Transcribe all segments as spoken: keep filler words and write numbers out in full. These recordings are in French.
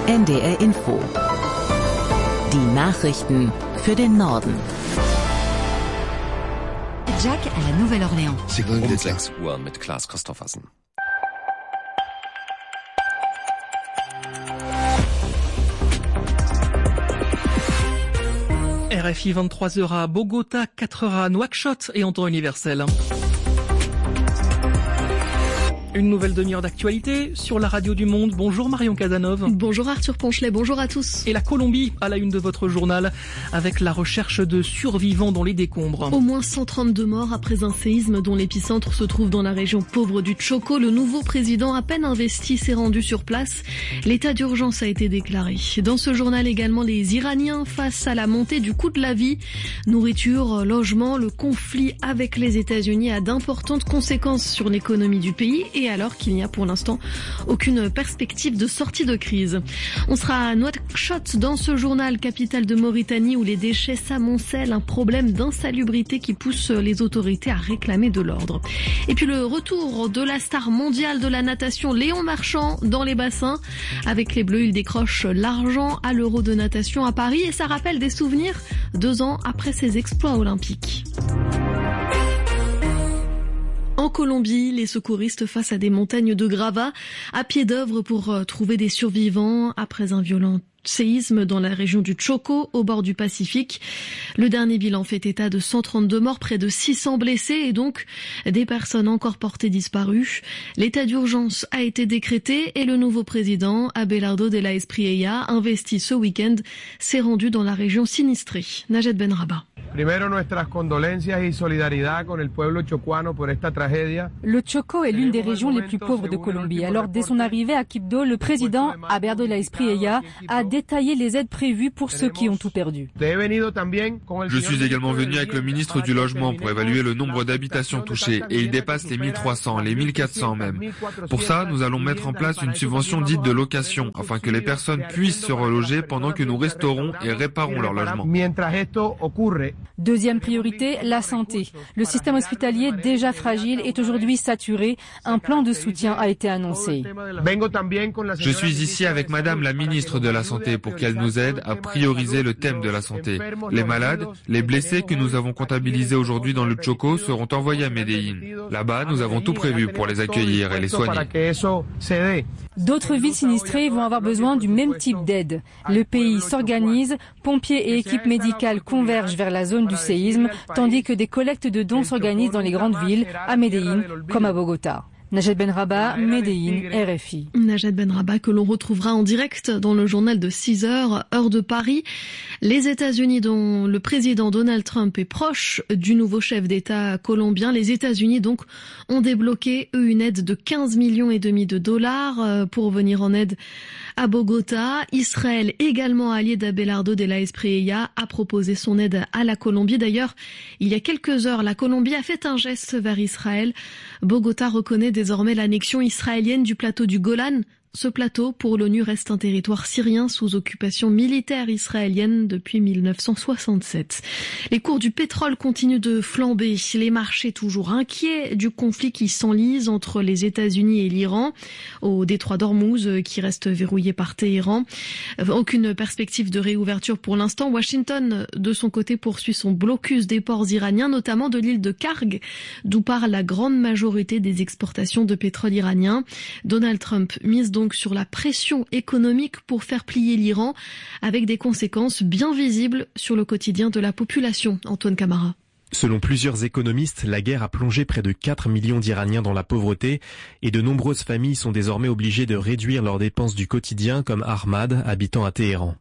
N D R Info. Die Nachrichten für den Norden. Jack à la Nouvelle-Orléans. Um sechs Uhr mit Klaas Christoffersen. R F I vingt-trois heures à Bogota, quatre heures à Nouakchott et en temps universel. Une nouvelle demi-heure d'actualité sur la radio du Monde. Bonjour Marion Casanov. Bonjour Arthur Ponchelet, bonjour à tous. Et la Colombie à la une de votre journal avec la recherche de survivants dans les décombres. Au moins cent trente-deux morts après un séisme dont l'épicentre se trouve dans la région pauvre du Chocó. Le nouveau président à peine investi s'est rendu sur place. L'état d'urgence a été déclaré. Dans ce journal également, les Iraniens face à la montée du coût de la vie. Nourriture, logement, le conflit avec les États-Unis a d'importantes conséquences sur l'économie du pays. Et alors qu'il n'y a pour l'instant aucune perspective de sortie de crise. On sera à Nouakchott dans ce journal, capitale de Mauritanie, où les déchets s'amoncellent, un problème d'insalubrité qui pousse les autorités à réclamer de l'ordre. Et puis le retour de la star mondiale de la natation, Léon Marchand, dans les bassins. Avec les Bleus, il décroche l'argent à l'Euro de natation à Paris et ça rappelle des souvenirs deux ans après ses exploits olympiques. En Colombie, les secouristes face à des montagnes de gravats, à pied d'œuvre pour trouver des survivants après un violent séisme dans la région du Chocó, au bord du Pacifique. Le dernier bilan fait état de cent trente-deux morts, près de six cents blessés et donc des personnes encore portées disparues. L'état d'urgence a été décrété et le nouveau président, Abelardo de la Espriella, investi ce week-end, s'est rendu dans la région sinistrée. Najed Benraba. Le Chocó est l'une des régions les plus pauvres de Colombie. Alors, dès son arrivée à Quibdó, le président, Abelardo de la Espriella, a détaillé les aides prévues pour ceux qui ont tout perdu. Je suis également venu avec le ministre du Logement pour évaluer le nombre d'habitations touchées et il dépasse les mille trois cents, les mille quatre cents même. Pour ça, nous allons mettre en place une subvention dite de location afin que les personnes puissent se reloger pendant que nous restaurons et réparons leur logement. Deuxième priorité, la santé. Le système hospitalier déjà fragile est aujourd'hui saturé. Un plan de soutien a été annoncé. Je suis ici avec Madame la ministre de la Santé pour qu'elle nous aide à prioriser le thème de la santé. Les malades, les blessés que nous avons comptabilisés aujourd'hui dans le Chocó seront envoyés à Medellín. Là-bas, nous avons tout prévu pour les accueillir et les soigner. D'autres villes sinistrées vont avoir besoin du même type d'aide. Le pays s'organise, pompiers et équipes médicales convergent vers la zone du séisme, tandis que des collectes de dons s'organisent dans les grandes villes, à Medellín comme à Bogota. Najed Benraba, Medellín, R F I. Najed Benraba que l'on retrouvera en direct dans le journal de six heures, heure de Paris. Les États-Unis, dont le président Donald Trump est proche du nouveau chef d'État colombien, les États-Unis donc ont débloqué eux une aide de quinze millions et demi de dollars pour venir en aide à Bogota. Israël, également allié d'Abelardo de la Espriella, a proposé son aide à la Colombie. D'ailleurs, il y a quelques heures, la Colombie a fait un geste vers Israël. Bogota reconnaît désormais l'annexion israélienne du plateau du Golan. Ce plateau, pour l'ONU, reste un territoire syrien sous occupation militaire israélienne depuis mille neuf cent soixante-sept. Les cours du pétrole continuent de flamber. Les marchés toujours inquiets du conflit qui s'enlise entre les États-Unis et l'Iran, au détroit d'Ormuz qui reste verrouillé par Téhéran. Aucune perspective de réouverture pour l'instant. Washington, de son côté, poursuit son blocus des ports iraniens, notamment de l'île de Karg, d'où part la grande majorité des exportations de pétrole iranien. Donald Trump mise donc donc sur la pression économique pour faire plier l'Iran, avec des conséquences bien visibles sur le quotidien de la population. Antoine Camara. Selon plusieurs économistes, la guerre a plongé près de quatre millions d'Iraniens dans la pauvreté et de nombreuses familles sont désormais obligées de réduire leurs dépenses du quotidien, comme Ahmad, habitant à Téhéran.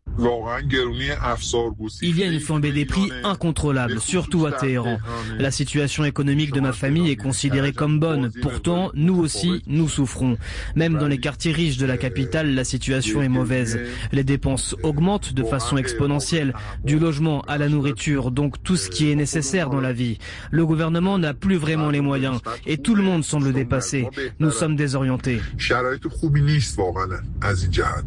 Il y a une flambée des prix incontrôlable, surtout à Téhéran. La situation économique de ma famille est considérée comme bonne. Pourtant, nous aussi, nous souffrons. Même dans les quartiers riches de la capitale, la situation est mauvaise. Les dépenses augmentent de façon exponentielle, du logement à la nourriture, donc tout ce qui est nécessaire dans la vie. Le gouvernement n'a plus vraiment les moyens et tout le monde semble dépassé. Nous sommes désorientés.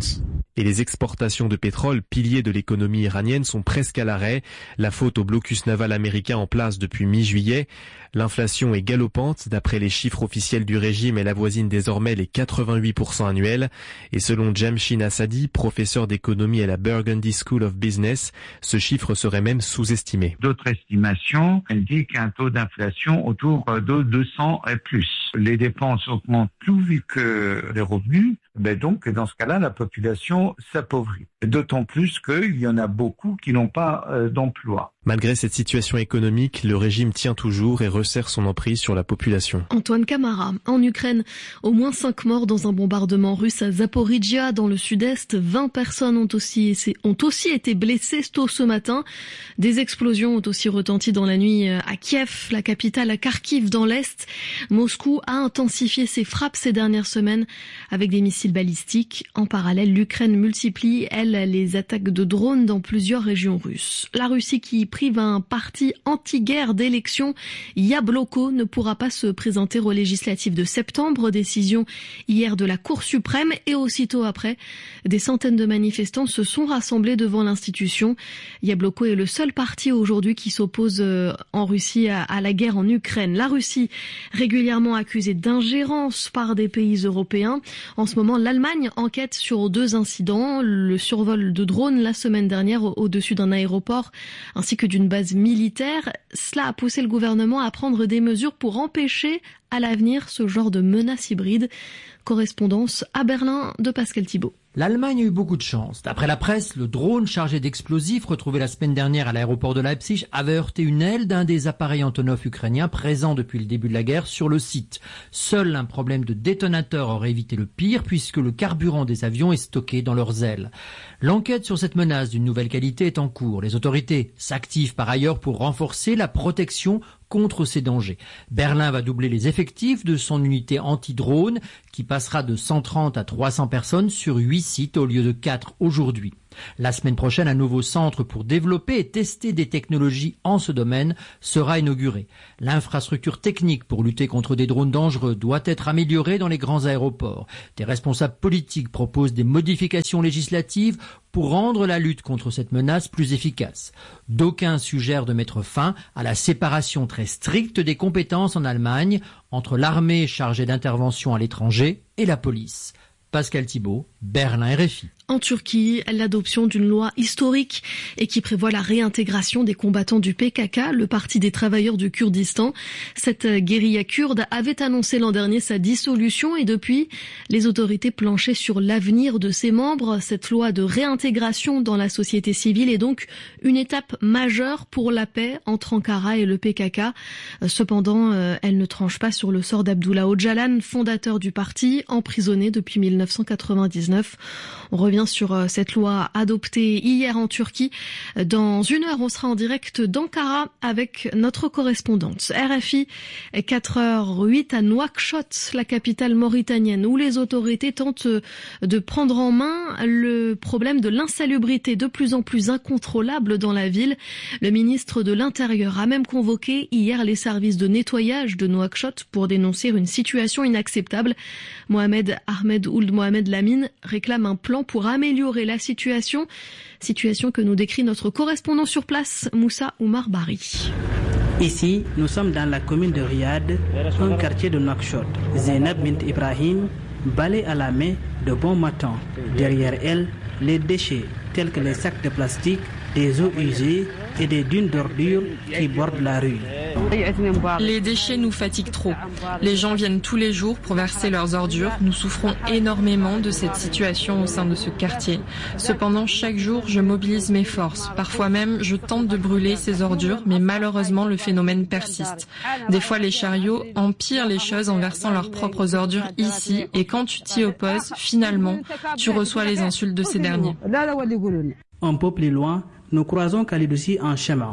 Et les exportations de pétrole, piliers de l'économie iranienne, sont presque à l'arrêt. La faute au blocus naval américain en place depuis mi-juillet. L'inflation est galopante. D'après les chiffres officiels du régime, elle avoisine désormais les quatre-vingt-huit pour cent annuels. Et selon Jamshin Assadi, professeur d'économie à la Burgundy School of Business, ce chiffre serait même sous-estimé. D'autres estimations indiquent un taux d'inflation autour de deux cents et plus. Les dépenses augmentent plus vite que les revenus. Ben donc, dans ce cas-là, la population s'appauvrit. D'autant plus qu'il y en a beaucoup qui n'ont pas euh, d'emploi. Malgré cette situation économique, le régime tient toujours et resserre son emprise sur la population. Antoine Camara, en Ukraine, au moins cinq morts dans un bombardement russe à Zaporijia, dans le sud-est. vingt personnes ont aussi, ont aussi été blessées tôt ce matin. Des explosions ont aussi retenti dans la nuit à Kiev, la capitale, à Kharkiv dans l'est. Moscou a intensifié ses frappes ces dernières semaines avec des missiles balistiques. En parallèle, l'Ukraine multiplie, elle, les attaques de drones dans plusieurs régions russes. La Russie qui prive un parti anti-guerre d'élection, Yabloko, ne pourra pas se présenter aux législatives de septembre. Décision hier de la Cour suprême, et aussitôt après, des centaines de manifestants se sont rassemblés devant l'institution. Yabloko est le seul parti aujourd'hui qui s'oppose en Russie à la guerre en Ukraine. La Russie, régulièrement accusée d'ingérence par des pays européens. En ce moment, l'Allemagne enquête sur deux incidents, le survol de drones la semaine dernière au-dessus d'un aéroport ainsi que d'une base militaire. Cela a poussé le gouvernement à prendre des mesures pour empêcher à l'avenir ce genre de menace hybride. Correspondance à Berlin de Pascal Thibault. L'Allemagne a eu beaucoup de chance. D'après la presse, le drone chargé d'explosifs retrouvé la semaine dernière à l'aéroport de Leipzig avait heurté une aile d'un des appareils Antonov ukrainiens présents depuis le début de la guerre sur le site. Seul un problème de détonateur aurait évité le pire puisque le carburant des avions est stocké dans leurs ailes. L'enquête sur cette menace d'une nouvelle qualité est en cours. Les autorités s'activent par ailleurs pour renforcer la protection contre ces dangers. Berlin va doubler les effectifs de son unité anti-drone qui passera de cent trente à trois cents personnes sur huit sites au lieu de quatre aujourd'hui. La semaine prochaine, un nouveau centre pour développer et tester des technologies en ce domaine sera inauguré. L'infrastructure technique pour lutter contre des drones dangereux doit être améliorée dans les grands aéroports. Des responsables politiques proposent des modifications législatives pour rendre la lutte contre cette menace plus efficace. D'aucuns suggèrent de mettre fin à la séparation très stricte des compétences en Allemagne entre l'armée chargée d'intervention à l'étranger et la police. Pascal Thibault, Berlin R F I. En Turquie, l'adoption d'une loi historique et qui prévoit la réintégration des combattants du P K K, le Parti des travailleurs du Kurdistan. Cette guérilla kurde avait annoncé l'an dernier sa dissolution et depuis, les autorités planchaient sur l'avenir de ses membres. Cette loi de réintégration dans la société civile est donc une étape majeure pour la paix entre Ankara et le P K K. Cependant, elle ne tranche pas sur le sort d'Abdullah Öcalan, fondateur du parti, emprisonné depuis mille neuf cent quatre-vingt-dix-neuf. On revient sur cette loi adoptée hier en Turquie. Dans une heure, on sera en direct d'Ankara avec notre correspondante. R F I, quatre heures huit à Nouakchott, la capitale mauritanienne, où les autorités tentent de prendre en main le problème de l'insalubrité de plus en plus incontrôlable dans la ville. Le ministre de l'Intérieur a même convoqué hier les services de nettoyage de Nouakchott pour dénoncer une situation inacceptable. Mohamed Ahmed Ould Mohamed Lamine réclame un plan pour améliorer la situation, situation que nous décrit notre correspondant sur place, Moussa Oumar Bari. Ici, nous sommes dans la commune de Riyad, un quartier de Nouakchott. Zainab Bint Ibrahim balaye à la main de bon matin. Derrière elle, les déchets tels que les sacs de plastique, des eaux usées et des dunes d'ordures qui bordent la rue. Les déchets nous fatiguent trop. Les gens viennent tous les jours pour verser leurs ordures. Nous souffrons énormément de cette situation au sein de ce quartier. Cependant, chaque jour, je mobilise mes forces. Parfois même, je tente de brûler ces ordures, mais malheureusement, le phénomène persiste. Des fois, les chariots empirent les choses en versant leurs propres ordures ici, et quand tu t'y opposes, finalement, tu reçois les insultes de ces derniers. Un peu plus loin, nous croisons Khalidossi en chemin.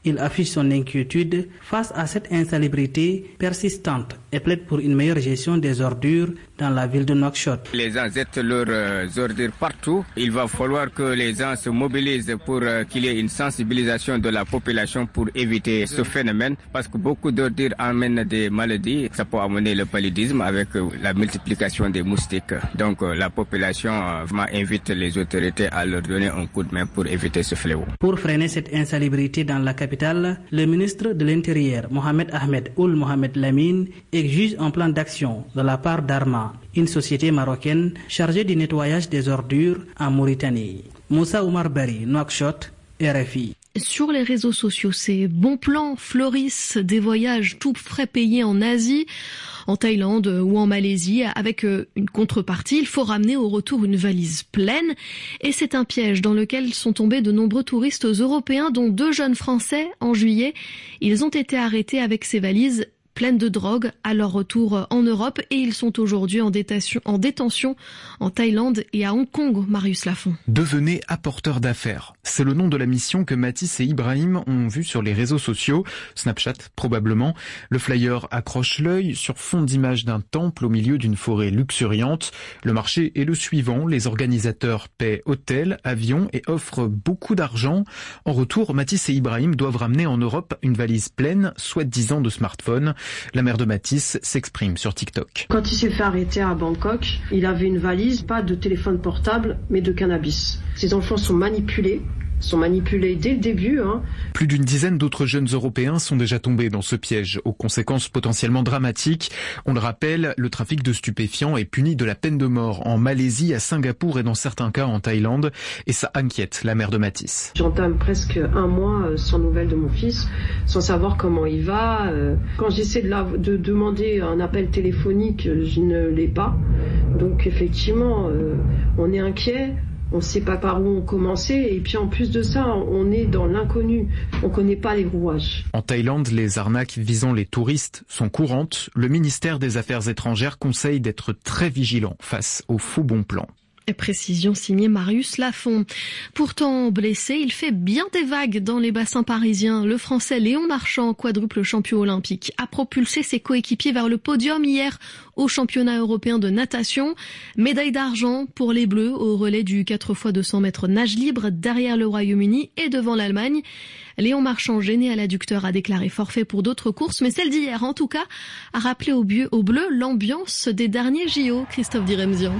Il affiche son inquiétude face à cette insalubrité persistante et plaide pour une meilleure gestion des ordures dans la ville de Nouakchott. Les gens jettent leurs euh, ordures partout. Il va falloir que les gens se mobilisent pour euh, qu'il y ait une sensibilisation de la population pour éviter ce phénomène, parce que beaucoup d'ordures amènent des maladies. Ça peut amener le paludisme avec euh, la multiplication des moustiques. Donc euh, la population euh, vraiment invite les autorités à leur donner un coup de main pour éviter ce fléau. Pour freiner cette insalubrité dans la capitale, le ministre de l'Intérieur, Mohamed Ahmed Ould Mohamed Lamine, exige un plan d'action de la part d'Arma, une société marocaine chargée du nettoyage des ordures en Mauritanie. Moussa Oumar Bari, Nouakchott, R F I. Sur les réseaux sociaux, ces bons plans fleurissent, des voyages tout frais payés en Asie, en Thaïlande ou en Malaisie, avec une contrepartie. Il faut ramener au retour une valise pleine. Et c'est un piège dans lequel sont tombés de nombreux touristes européens, dont deux jeunes Français en juillet. Ils ont été arrêtés avec ces valises pleines de drogue à leur retour en Europe, et ils sont aujourd'hui en détention, en détention en Thaïlande et à Hong Kong. Marius Lafont. Devenez apporteur d'affaires. C'est le nom de la mission que Mathis et Ibrahim ont vue sur les réseaux sociaux, Snapchat probablement. Le flyer accroche l'œil sur fond d'image d'un temple au milieu d'une forêt luxuriante. Le marché est le suivant, les organisateurs paient hôtel, avion et offrent beaucoup d'argent. En retour, Mathis et Ibrahim doivent ramener en Europe une valise pleine, soi-disant de smartphones. La mère de Mathis s'exprime sur TikTok. Quand il s'est fait arrêter à Bangkok, il avait une valise, pas de téléphone portable, mais de cannabis. Ces enfants sont manipulés. sont manipulés dès le début. Hein. Plus d'une dizaine d'autres jeunes Européens sont déjà tombés dans ce piège, aux conséquences potentiellement dramatiques. On le rappelle, le trafic de stupéfiants est puni de la peine de mort en Malaisie, à Singapour et dans certains cas en Thaïlande. Et ça inquiète la mère de Mathis. J'entame presque un mois sans nouvelles de mon fils, sans savoir comment il va. Quand j'essaie de, la, de demander un appel téléphonique, je ne l'ai pas. Donc effectivement, on est inquiet. On ne sait pas par où on commençait, et puis en plus de ça, on est dans l'inconnu. On ne connaît pas les rouages. En Thaïlande, les arnaques visant les touristes sont courantes. Le ministère des Affaires étrangères conseille d'être très vigilant face aux faux bons plans. Précision signée Marius Lafont. Pourtant blessé, il fait bien des vagues dans les bassins parisiens. Le Français Léon Marchand, quadruple champion olympique, a propulsé ses coéquipiers vers le podium hier au championnat européen de natation. Médaille d'argent pour les Bleus au relais du quatre fois deux cents mètres nage libre derrière le Royaume-Uni et devant l'Allemagne. Léon Marchand, gêné à l'adducteur, a déclaré forfait pour d'autres courses, mais celle d'hier, en tout cas, a rappelé aux Bleus l'ambiance des derniers J O. Christophe Diremzian.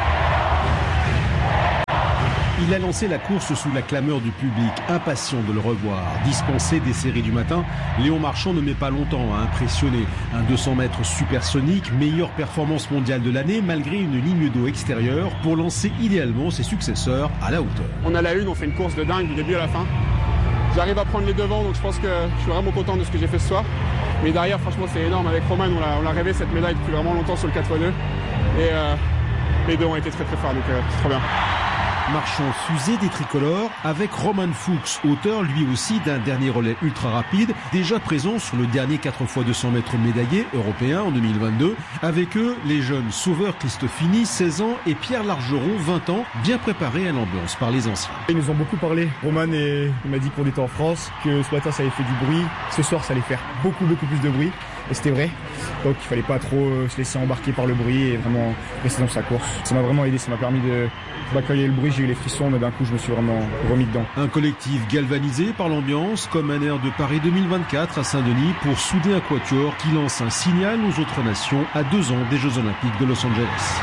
Il a lancé la course sous la clameur du public, impatient de le revoir. Dispensé des séries du matin, Léon Marchand ne met pas longtemps à impressionner. Un deux cents mètres supersonique, meilleure performance mondiale de l'année, malgré une ligne d'eau extérieure, pour lancer idéalement ses successeurs à la hauteur. On a la une, on fait une course de dingue du début à la fin. J'arrive à prendre les devants, donc je pense que je suis vraiment content de ce que j'ai fait ce soir. Mais derrière, franchement, c'est énorme. Avec Roman, on l'a, on l'a rêvé cette médaille depuis vraiment longtemps sur le quatre fois deux. Et euh, les deux ont été très très forts, donc euh, c'est trop bien. Marchand fusée des tricolores avec Roman Fuchs, auteur lui aussi d'un dernier relais ultra rapide, déjà présent sur le dernier quatre fois deux cents mètres médaillé européen en deux mille vingt-deux. Avec eux, les jeunes Sauveur Cristofini, seize ans, et Pierre Largeron, vingt ans, bien préparés à l'ambiance par les anciens. Ils nous ont beaucoup parlé. Roman et, il m'a dit qu'on était en France, que ce matin ça avait fait du bruit, ce soir ça allait faire beaucoup beaucoup plus de bruit. Et c'était vrai, donc il fallait pas trop se laisser embarquer par le bruit et vraiment rester dans sa course. Ça m'a vraiment aidé, ça m'a permis de d'accueillir le bruit, j'ai eu les frissons, mais d'un coup je me suis vraiment remis dedans. Un collectif galvanisé par l'ambiance, comme un air de Paris deux mille vingt-quatre à Saint-Denis pour souder un quatuor qui lance un signal aux autres nations à deux ans des Jeux Olympiques de Los Angeles.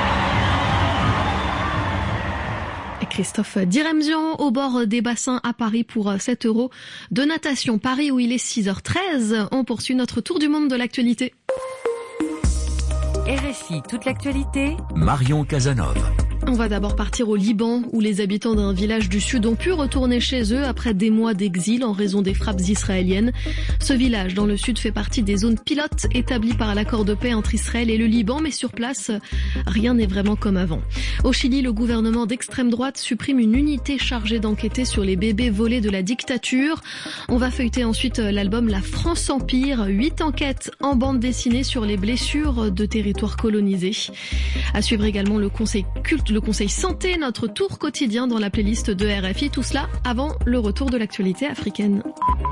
Christophe Diremzian au bord des bassins à Paris pour sept euros de natation. Paris où il est six heures treize. On poursuit notre tour du monde de l'actualité. R F I, toute l'actualité. Marion Casanov. On va d'abord partir au Liban, où les habitants d'un village du sud ont pu retourner chez eux après des mois d'exil en raison des frappes israéliennes. Ce village dans le sud fait partie des zones pilotes établies par l'accord de paix entre Israël et le Liban, mais sur place, rien n'est vraiment comme avant. Au Chili, le gouvernement d'extrême droite supprime une unité chargée d'enquêter sur les bébés volés de la dictature. On va feuilleter ensuite l'album La France Empire, huit enquêtes en bande dessinée sur les blessures de territoires colonisés. À suivre également le conseil culte le conseil santé, notre tour quotidien dans la playlist de R F I. Tout cela avant le retour de l'actualité africaine.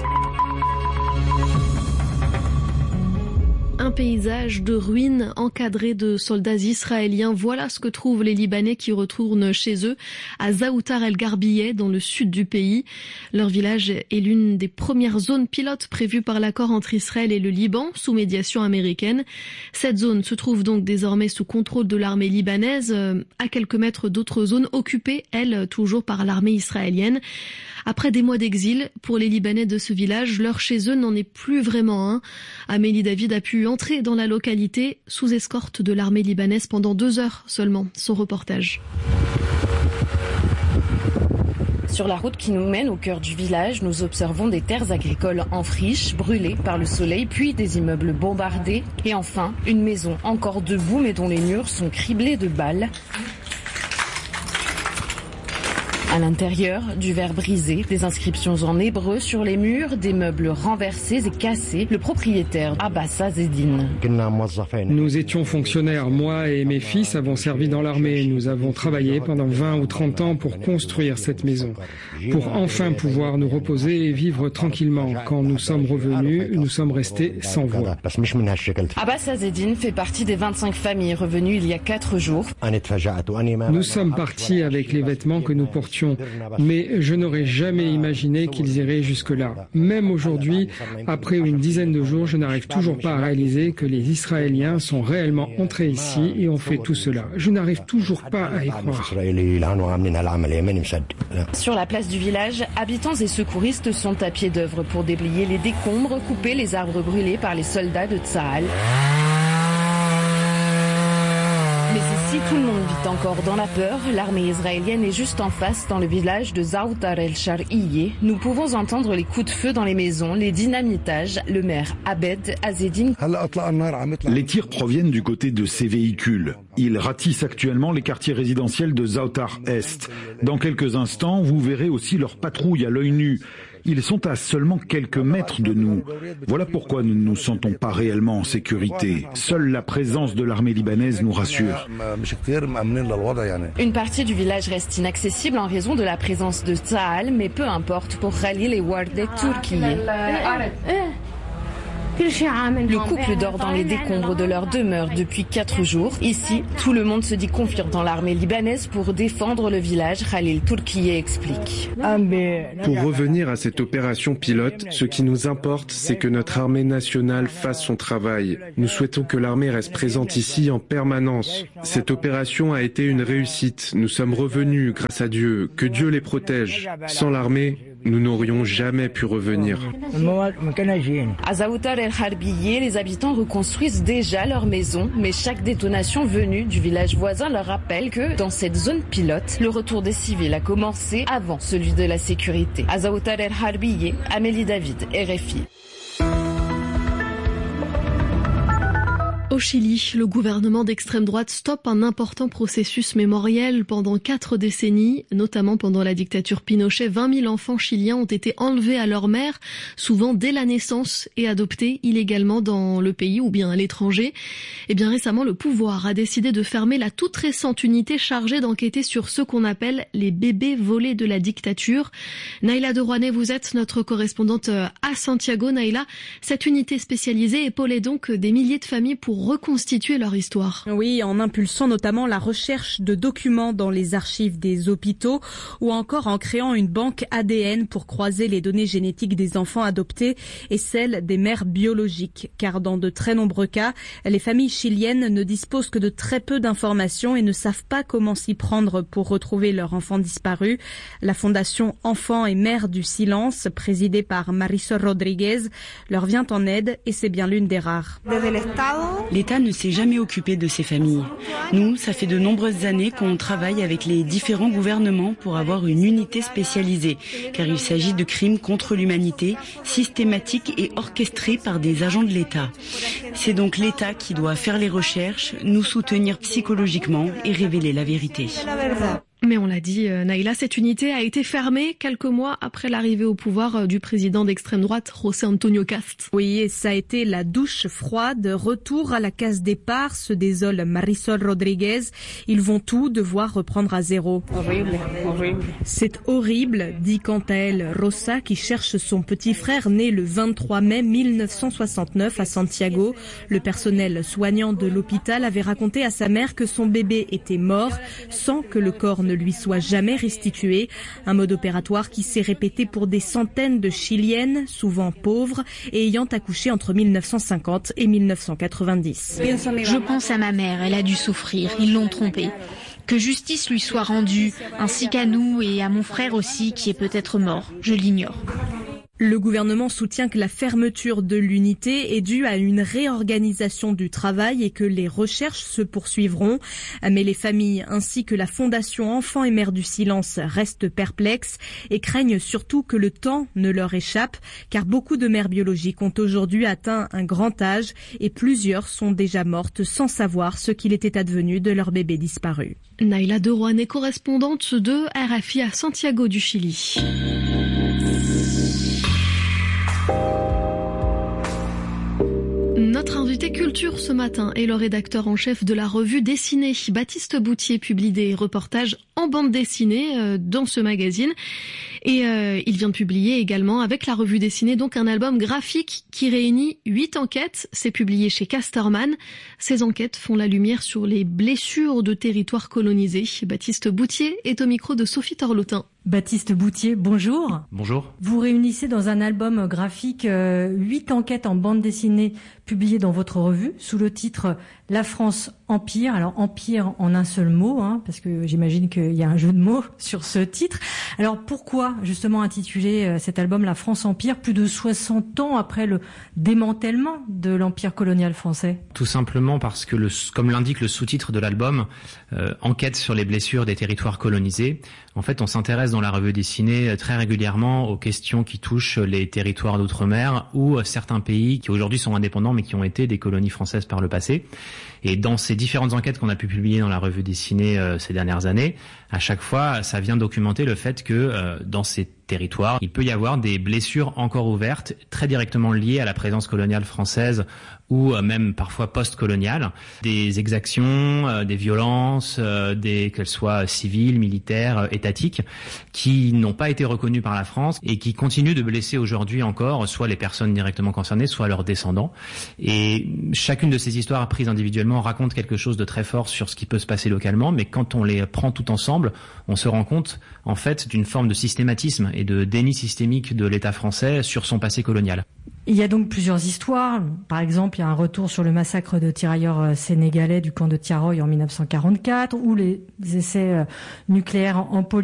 Un paysage de ruines encadré de soldats israéliens. Voilà ce que trouvent les Libanais qui retournent chez eux à Zaoutar el-Garbiyeh dans le sud du pays. Leur village est l'une des premières zones pilotes prévues par l'accord entre Israël et le Liban sous médiation américaine. Cette zone se trouve donc désormais sous contrôle de l'armée libanaise, à quelques mètres d'autres zones occupées, elles, toujours par l'armée israélienne. Après des mois d'exil, pour les Libanais de ce village, l'heure chez eux n'en est plus vraiment un. Amélie David a pu entrer dans la localité sous escorte de l'armée libanaise pendant deux heures seulement. Son reportage. Sur la route qui nous mène au cœur du village, nous observons des terres agricoles en friche, brûlées par le soleil, puis des immeubles bombardés. Et enfin, une maison encore debout mais dont les murs sont criblés de balles. À l'intérieur, du verre brisé, des inscriptions en hébreu sur les murs, des meubles renversés et cassés. Le propriétaire, Abbas Azzedine. Nous étions fonctionnaires, moi et mes fils avons servi dans l'armée. Nous avons travaillé pendant vingt ou trente ans pour construire cette maison, pour enfin pouvoir nous reposer et vivre tranquillement. Quand nous sommes revenus, nous sommes restés sans voix. Abbas Azzedine fait partie des vingt-cinq familles revenues il y a quatre jours. Nous sommes partis avec les vêtements que nous portions. Mais je n'aurais jamais imaginé qu'ils iraient jusque-là. Même aujourd'hui, après une dizaine de jours, je n'arrive toujours pas à réaliser que les Israéliens sont réellement entrés ici et ont fait tout cela. Je n'arrive toujours pas à y croire. Sur la place du village, habitants et secouristes sont à pied d'œuvre pour déblayer les décombres, couper les arbres brûlés par les soldats de Tsahal. Mais ici, tout le monde vit encore dans la peur. L'armée israélienne est juste en face, dans le village de Zaoutar el-Shariyeh. Nous pouvons entendre les coups de feu dans les maisons, les dynamitages. Le maire Abed Azzedine. Les tirs proviennent du côté de ces véhicules. Ils ratissent actuellement les quartiers résidentiels de Zaoutar Est. Dans quelques instants, vous verrez aussi leurs patrouilles à l'œil nu. Ils sont à seulement quelques mètres de nous. Voilà pourquoi nous ne nous sentons pas réellement en sécurité. Seule la présence de l'armée libanaise nous rassure. Une partie du village reste inaccessible en raison de la présence de Tsahal, mais peu importe pour Khalil et Wardeh Turkiye. Le couple dort dans les décombres de leur demeure depuis quatre jours. Ici, tout le monde se dit confiant dans l'armée libanaise pour défendre le village. Khalil Turkiye explique. Pour revenir à cette opération pilote, ce qui nous importe, c'est que notre armée nationale fasse son travail. Nous souhaitons que l'armée reste présente ici en permanence. Cette opération a été une réussite. Nous sommes revenus, grâce à Dieu. Que Dieu les protège. Sans l'armée, nous n'aurions jamais pu revenir. À Zaoutar el-Garbiyeh, les habitants reconstruisent déjà leur maison, mais chaque détonation venue du village voisin leur rappelle que, dans cette zone pilote, le retour des civils a commencé avant celui de la sécurité. À Zaoutar el-Garbiyeh, Amélie David, R F I. Au Chili, le gouvernement d'extrême droite stoppe un important processus mémoriel pendant quatre décennies, notamment pendant la dictature Pinochet. vingt mille enfants chiliens ont été enlevés à leur mère, souvent dès la naissance, et adoptés illégalement dans le pays ou bien à l'étranger. Et bien récemment, le pouvoir a décidé de fermer la toute récente unité chargée d'enquêter sur ce qu'on appelle les bébés volés de la dictature. Naïla de Rouanet, vous êtes notre correspondante à Santiago. Naïla, cette unité spécialisée épaulait donc des milliers de familles pour reconstituer leur histoire. Oui, en impulsant notamment la recherche de documents dans les archives des hôpitaux ou encore en créant une banque A D N pour croiser les données génétiques des enfants adoptés et celles des mères biologiques. Car dans de très nombreux cas, les familles chiliennes ne disposent que de très peu d'informations et ne savent pas comment s'y prendre pour retrouver leur enfant disparu. La fondation Enfants et Mères du Silence, présidée par Marisol Rodriguez, leur vient en aide et c'est bien l'une des rares. L'État ne s'est jamais occupé de ces familles. Nous, ça fait de nombreuses années qu'on travaille avec les différents gouvernements pour avoir une unité spécialisée, car il s'agit de crimes contre l'humanité, systématiques et orchestrés par des agents de l'État. C'est donc l'État qui doit faire les recherches, nous soutenir psychologiquement et révéler la vérité. Mais on l'a dit, Naïla, cette unité a été fermée quelques mois après l'arrivée au pouvoir du président d'extrême droite, José Antonio Cast. Oui, et ça a été la douche froide. Retour à la case départ, se désole Marisol Rodriguez. Ils vont tout devoir reprendre à zéro. Horrible, horrible. C'est horrible, dit quant à elle Rosa, qui cherche son petit frère né le vingt-trois mai mille neuf cent soixante-neuf à Santiago. Le personnel soignant de l'hôpital avait raconté à sa mère que son bébé était mort sans que le corps ne lui soit jamais restitué. Un mode opératoire qui s'est répété pour des centaines de Chiliennes, souvent pauvres, et ayant accouché entre mille neuf cent cinquante et mille neuf cent quatre-vingt-dix. Je pense à ma mère, elle a dû souffrir, ils l'ont trompée. Que justice lui soit rendue, ainsi qu'à nous et à mon frère aussi, qui est peut-être mort. Je l'ignore. Le gouvernement soutient que la fermeture de l'unité est due à une réorganisation du travail et que les recherches se poursuivront. Mais les familles ainsi que la Fondation Enfants et Mères du Silence restent perplexes et craignent surtout que le temps ne leur échappe, car beaucoup de mères biologiques ont aujourd'hui atteint un grand âge et plusieurs sont déjà mortes sans savoir ce qu'il était advenu de leur bébé disparu. Naïla de Rouen est correspondante de R F I à Santiago du Chili. Notre invité culture ce matin est le rédacteur en chef de la revue dessinée. Baptiste Boutier publie des reportages en bande dessinée euh, dans ce magazine. Et euh, il vient de publier également avec la revue dessinée donc un album graphique qui réunit huit enquêtes. C'est publié chez Casterman. Ces enquêtes font la lumière sur les blessures de territoires colonisés. Baptiste Boutier est au micro de Sophie Torlotin. Baptiste Boutier, bonjour. Bonjour. Vous réunissez dans un album graphique euh, huit enquêtes en bande dessinée publiées dans votre revue sous le titre La France Empire. Alors Empire en un seul mot, hein, parce que j'imagine qu'il y a un jeu de mots sur ce titre. Alors pourquoi justement intituler euh, cet album La France Empire plus de soixante ans après le démantèlement de l'empire colonial français? Tout simplement parce que, le, comme l'indique le sous-titre de l'album, euh, enquête sur les blessures des territoires colonisés. En fait, on s'intéresse dans la revue dessinée très régulièrement aux questions qui touchent les territoires d'outre-mer ou certains pays qui aujourd'hui sont indépendants mais qui ont été des colonies françaises par le passé. Et dans ces différentes enquêtes qu'on a pu publier dans la revue dessinée euh, ces dernières années, à chaque fois, ça vient documenter le fait que euh, dans ces territoires, il peut y avoir des blessures encore ouvertes, très directement liées à la présence coloniale française ou euh, même parfois post-coloniale, des exactions, euh, des violences, euh, des qu'elles soient civiles, militaires, euh, étatiques, qui n'ont pas été reconnues par la France et qui continuent de blesser aujourd'hui encore soit les personnes directement concernées, soit leurs descendants. Et chacune de ces histoires prises individuellement raconte quelque chose de très fort sur ce qui peut se passer localement, mais quand on les prend tout ensemble, on se rend compte en fait d'une forme de systématisme et de déni systémique de l'État français sur son passé colonial. Il y a donc plusieurs histoires. Par exemple, il y a un retour sur le massacre de tirailleurs sénégalais du camp de Tiaroy en mille neuf cent quarante-quatre ou les essais nucléaires en Polynésie